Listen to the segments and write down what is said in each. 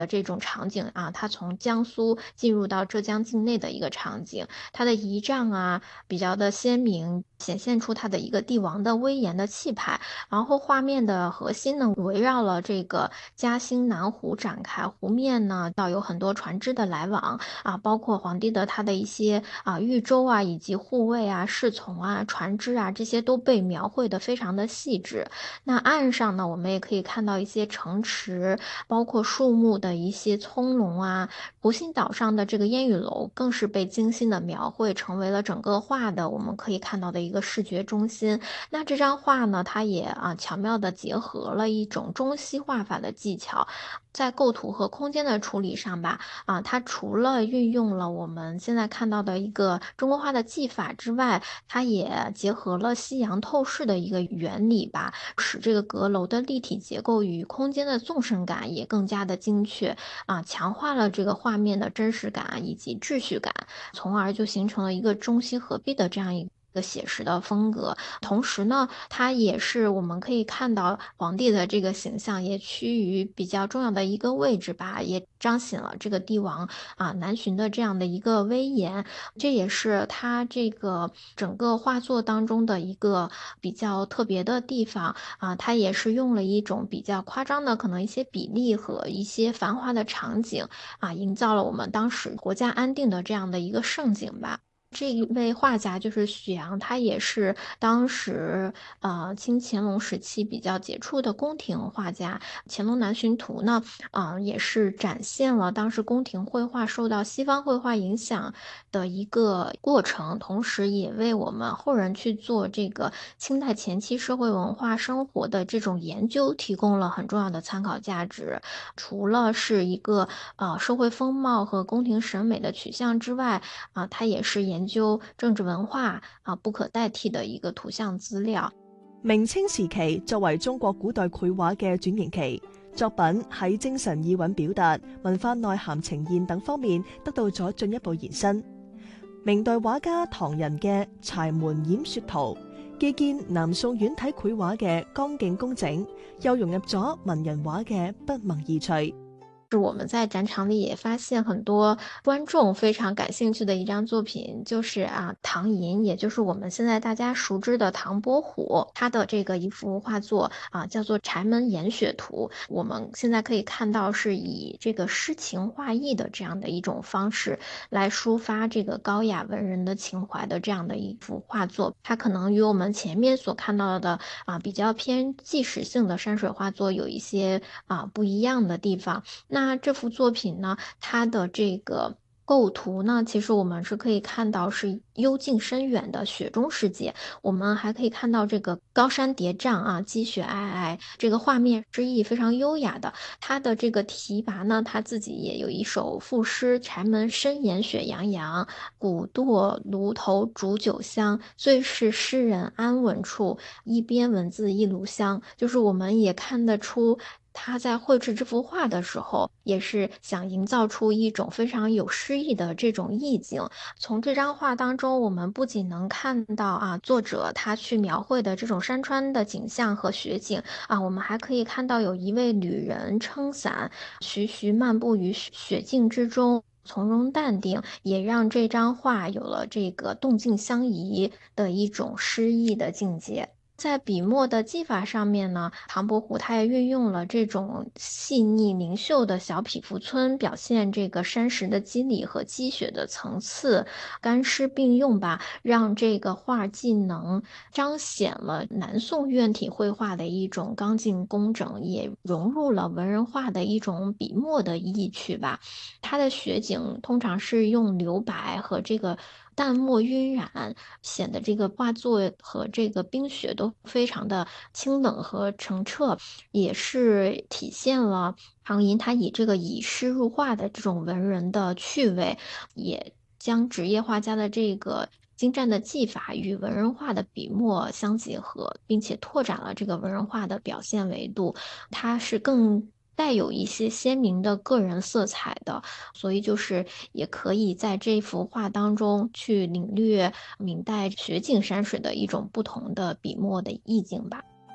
的这种场景啊，它从江苏进入到浙江境内的一个场景，它的仪仗啊比较的鲜明，显现出它的一个帝王的威严的气派。然后画面的核心呢，围绕了这个嘉兴南湖展开，湖面呢到有很多船只的来往啊，包括皇帝的他的一些御舟啊，以及护卫啊、侍从啊、船只啊，这些都被描绘的非常的细致。那岸上呢，我们也可以看到一些城池，包括树木的一些葱茏啊，湖心岛上的这个烟雨楼更是被精心的描绘，成为了整个画的我们可以看到的一个视觉中心。那这张画呢，它也巧妙地结合了一种中西画法的技巧，在构图和空间的处理上吧，它除了运用了我们现在看到的一个中国画的技法之外，它也结合了西洋透视的一个原理吧，使这个阁楼的立体结构与空间的纵深感也更加的精确强化了这个画面的真实感以及秩序感，从而就形成了一个中西合璧的这样一个写实的风格。同时呢，它也是我们可以看到皇帝的这个形象也趋于比较重要的一个位置吧，也彰显了这个帝王南巡的这样的一个威严。这也是他这个整个画作当中的一个比较特别的地方它也是用了一种比较夸张的可能一些比例和一些繁华的场景营造了我们当时国家安定的这样的一个盛景吧。这一位画家就是许阳，他也是当时清乾隆时期比较杰出的宫廷画家。《乾隆南巡图》呢，也是展现了当时宫廷绘画受到西方绘画影响的一个过程，同时也为我们后人去做这个清代前期社会文化生活的这种研究提供了很重要的参考价值。除了是一个社会风貌和宫廷审美的取向之外，它也是研究政治文化不可代替的一个圖像資料。 明清時期作為中國古代繪畫嘅轉型期，作品喺精神意蘊表達、文化內涵呈現等方面得到咗進一步延伸。明代畫家唐人嘅柴門掩雪圖，既見南宋遠體繪畫嘅剛勁工整，又融入咗文人畫嘅不萌意趣。 是我们在展场里也发现很多观众非常感兴趣的一张作品，就是唐寅，也就是我们现在大家熟知的唐伯虎，他的这个一幅画作叫做《柴门掩雪图》。我们现在可以看到是以这个诗情画意的这样的一种方式来抒发这个高雅文人的情怀的这样的一幅画作。它可能与我们前面所看到的比较偏纪实性的山水画作有一些不一样的地方。那这幅作品呢，它的这个构图呢，其实我们是可以看到是幽静深远的雪中世界。我们还可以看到这个高山叠嶂积雪皑皑，这个画面诗意非常优雅的。它的这个题跋呢，他自己也有一首赋诗：柴门深掩雪洋洋，古堕炉头煮酒香。最是诗人安稳处，一边文字一炉香。就是我们也看得出他在绘制这幅画的时候，也是想营造出一种非常有诗意的这种意境。从这张画当中，我们不仅能看到作者他去描绘的这种山川的景象和雪景我们还可以看到有一位旅人撑伞，徐徐漫步于雪境之中。从容淡定，也让这张画有了这个动静相宜的一种诗意的境界。在笔墨的技法上面呢，唐伯虎他也运用了这种细腻明秀的小匹夫村，表现这个山石的肌理和积雪的层次，干湿并用吧，让这个画既能彰显了南宋院体绘画的一种刚劲工整，也融入了文人画的一种笔墨的意趣吧。它的雪景通常是用留白和这个淡墨晕染，显得这个画作和这个冰雪都非常的清冷和澄澈，也是体现了唐寅他以这个以诗入画的这种文人的趣味，也将职业画家的这个精湛的技法与文人画的笔墨相结合，并且拓展了这个文人画的表现维度。它是更带有一些鲜明的个人色彩的，所以就是也可以在这幅画当中去领略明代雪景山水的一种不同的笔墨的意境吧。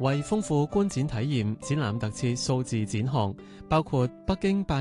為豐富觀展體驗，展覽特設數字展項，包括北京